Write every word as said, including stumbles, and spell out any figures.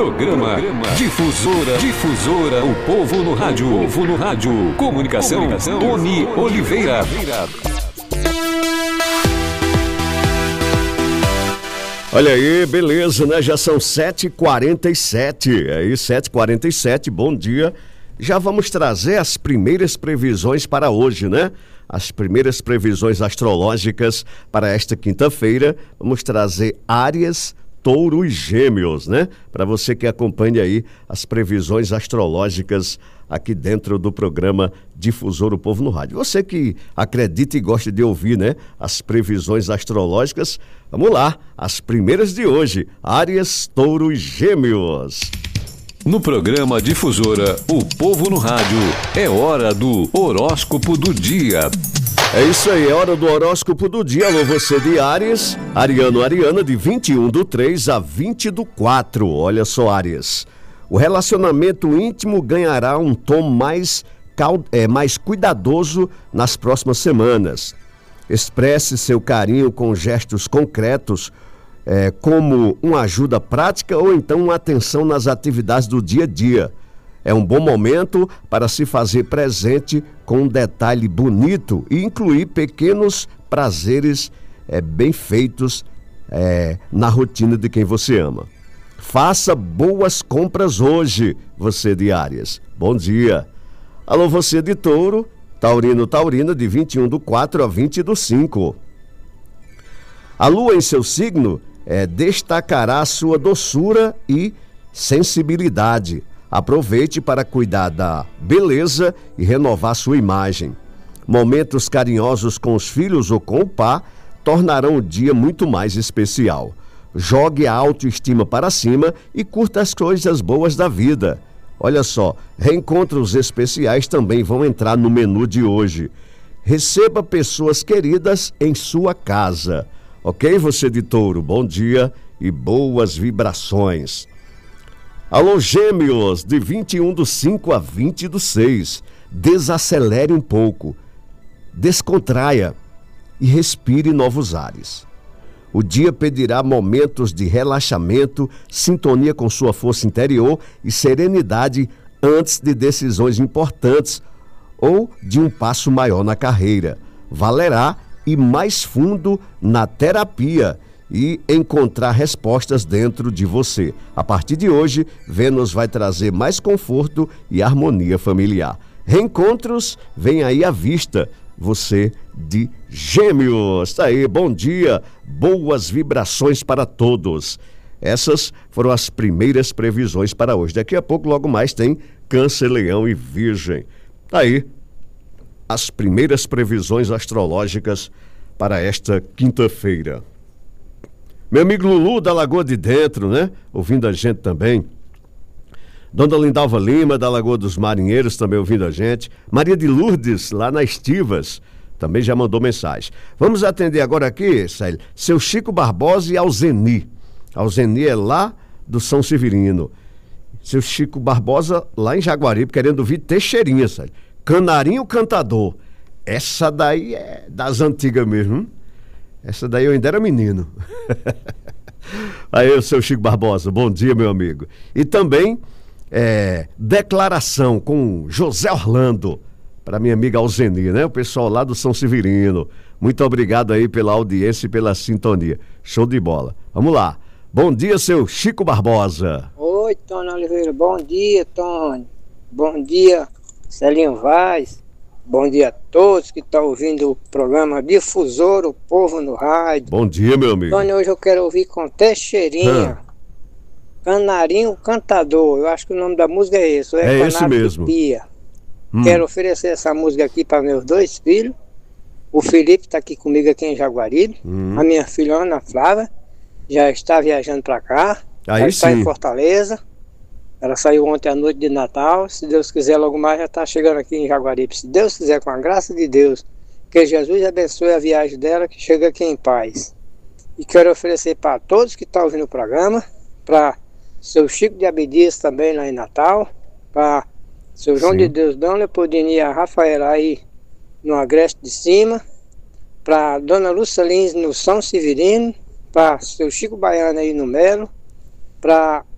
Programa, Programa Difusora, Difusora, o povo no rádio, o povo no rádio. Comunicação, Comunicação Tony Oliveira. Olha aí, beleza, né? Já são sete e quarenta e sete. Aí, sete e quarenta e sete, bom dia. Já vamos trazer as primeiras previsões para hoje, né? As primeiras previsões astrológicas para esta quinta-feira. Vamos trazer Áries, Touro e Gêmeos, né? Para você que acompanha aí as previsões astrológicas aqui dentro do programa Difusor, o Povo no Rádio. Você que acredita e gosta de ouvir, né? As previsões astrológicas, vamos lá. As primeiras de hoje, Áries, Touro e Gêmeos. No programa Difusora, o povo no rádio, é hora do horóscopo do dia. É isso aí, é hora do horóscopo do dia. Alô, você de Áries, Ariano, Ariana, de vinte e um do três a vinte do quatro. Olha só, Áries. O relacionamento íntimo ganhará um tom mais, é, mais cuidadoso nas próximas semanas. Expresse seu carinho com gestos concretos, É, como uma ajuda prática ou então uma atenção nas atividades do dia a dia. É um bom momento para se fazer presente com um detalhe bonito e incluir pequenos prazeres é, bem feitos é, na rotina de quem você ama. Faça boas compras hoje, você de Áries. Bom dia. Alô, você de Touro, Taurino, Taurina, de vinte e um do quatro a vinte do cinco. A lua em seu signo É, destacará sua doçura e sensibilidade. Aproveite para cuidar da beleza e renovar sua imagem. Momentos carinhosos com os filhos ou com o par tornarão o dia muito mais especial. Jogue a autoestima para cima e curta as coisas boas da vida. Olha só, reencontros especiais também vão entrar no menu de hoje. Receba pessoas queridas em sua casa. Ok, você de Touro, bom dia e boas vibrações. Alô, Gêmeos, de vinte e um do cinco a vinte do seis. Desacelere um pouco, descontraia e respire novos ares. O dia pedirá momentos de relaxamento, sintonia com sua força interior e serenidade antes de decisões importantes ou de um passo maior na carreira. Valerá e mais fundo na terapia e encontrar respostas dentro de você. A partir de hoje, Vênus vai trazer mais conforto e harmonia familiar. Reencontros vem aí à vista, você de Gêmeos. Tá aí, bom dia, boas vibrações para todos. Essas foram as primeiras previsões para hoje. Daqui a pouco, logo mais, tem Câncer, Leão e Virgem. Tá aí as primeiras previsões astrológicas para esta quinta-feira. Meu amigo Lulu, da Lagoa de Dentro, né? Ouvindo a gente também. Dona Lindalva Lima, da Lagoa dos Marinheiros, também ouvindo a gente. Maria de Lourdes, lá na Estivas, também já mandou mensagem. Vamos atender agora aqui, Célio, seu Chico Barbosa e Alzeni. Alzeni é lá do São Severino. Seu Chico Barbosa, lá em Jaguaribe, querendo ouvir Teixeirinha, Célio. Canarinho Cantador. Essa daí é das antigas mesmo. Hein? Essa daí eu ainda era menino. Aí, o seu Chico Barbosa, bom dia, meu amigo. E também, é, declaração com José Orlando, para minha amiga Alzeni, né? O pessoal lá do São Severino. Muito obrigado aí pela audiência e pela sintonia. Show de bola. Vamos lá. Bom dia, seu Chico Barbosa. Oi, Tony Oliveira. Bom dia, Tony. Bom dia, Celinho Vaz, bom dia a todos que estão ouvindo o programa Difusor, o Povo no Rádio. Bom dia, meu amigo. Tony, hoje eu quero ouvir com Teixeirinha, ah. Canarinho Cantador. Eu acho que o nome da música é esse. É, é esse mesmo. Hum. Quero oferecer essa música aqui para meus dois filhos. O Felipe está aqui comigo aqui em Jaguaribe. Hum. A minha filha Ana Flávia já está viajando para cá. Aí já sim. está em Fortaleza. Ela saiu ontem à noite de Natal. Se Deus quiser, logo mais já está chegando aqui em Jaguaribe. Se Deus quiser, com a graça de Deus, que Jesus abençoe a viagem dela, que chega aqui em paz. E quero oferecer para todos que estão ouvindo o programa, para seu Chico de Abdias também lá em Natal, para seu João Sim. de Deus, Dona Leopoldina e a Rafaela aí no Agreste de Cima, para Dona Lúcia Lins no São Severino, para seu Chico Baiano aí no Melo, para